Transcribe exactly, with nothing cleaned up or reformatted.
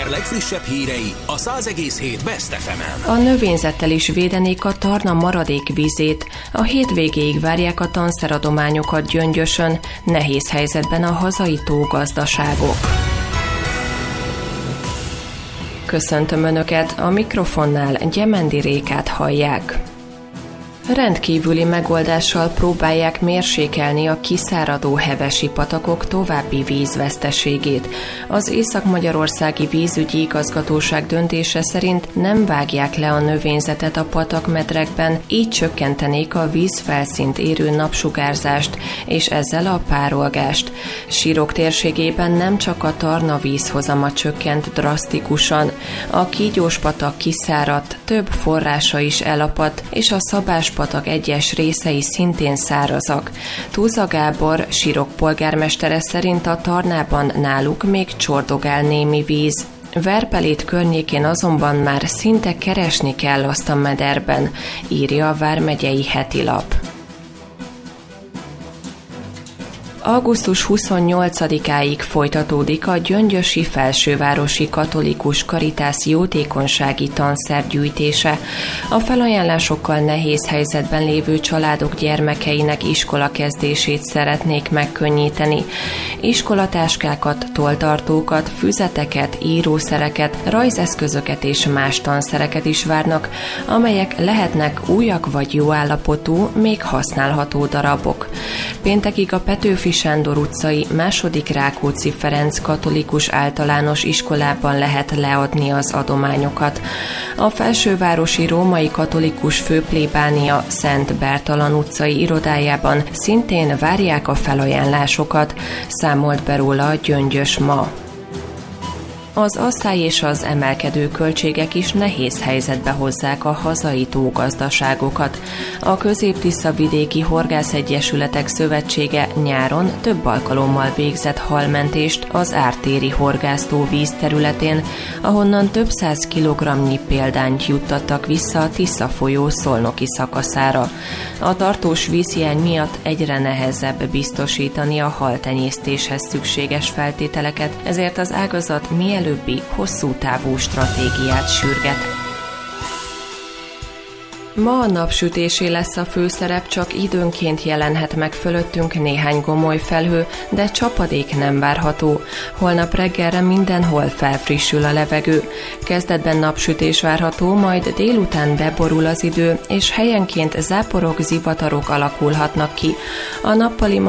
Eger legfrissebb hírei a száz egész hét Best ef emen. A növényzettel is védenék a Tarna maradék vízét. A hétvégéig várják a tanszeradományokat Gyöngyösön, nehéz helyzetben a hazai tógazdaságok. Köszöntöm Önöket, a mikrofonnál Gyemendi Rékát hallják. Rendkívüli megoldással próbálják mérsékelni a kiszáradó hevesi patakok további vízveszteségét. Az Észak-Magyarországi Vízügyi Igazgatóság döntése szerint nem vágják le a növényzetet a patakmedrekben, így csökkentenék a vízfelszínt érő napsugárzást, és ezzel a párolgást. Sirok térségében nem csak a Tarna vízhozama csökkent drasztikusan, a Kígyós-patak kiszáradt, több forrása is elapadt, és a Szabás patak egyes részei szintén szárazak. Túza Gábor, Sirok polgármestere szerint a Tarnában náluk még csordogál némi víz. Verpelét környékén azonban már szinte keresni kell azt a mederben, írja a Vármegyei Hetilap. augusztus huszonnyolcadikáig folytatódik a Gyöngyösi Felsővárosi Katolikus Karitász jótékonysági tanszer gyűjtése. A felajánlásokkal nehéz helyzetben lévő családok gyermekeinek iskolakezdését szeretnék megkönnyíteni. Iskolatáskákat, tolltartókat, füzeteket, írószereket, rajzeszközöket és más tanszereket is várnak, amelyek lehetnek újak vagy jó állapotú, még használható darabok. Péntekig a Petőfi Sándor utcai második Rákóczi Ferenc katolikus általános iskolában lehet leadni az adományokat. A Felsővárosi Római Katolikus Főplébánia Szent Bertalan utcai irodájában szintén várják a felajánlásokat, számolt be róla a Gyöngyös ma. Az asszály és az emelkedő költségek is nehéz helyzetbe hozzák a hazai tógazdaságokat. A Közép-Tisza-vidéki Horgászegyesületek Szövetsége nyáron több alkalommal végzett halmentést az ártéri horgásztó vízterületén, ahonnan több száz kilogramnyi példányt juttattak vissza a Tisza folyó szolnoki szakaszára. A tartós vízhiány miatt egyre nehezebb biztosítani a haltenyésztéshez szükséges feltételeket, ezért az ágazat mielőbbi hosszú távú stratégiát sürget. Ma a napsütésé lesz a főszerep, csak időnként jelenhet meg fölöttünk néhány gomoly felhő, de csapadék nem várható. Holnap reggelre mindenhol felfrissül a levegő. Kezdetben napsütés várható, majd délután beborul az idő, és helyenként záporok, zivatarok alakulhatnak ki. A nappali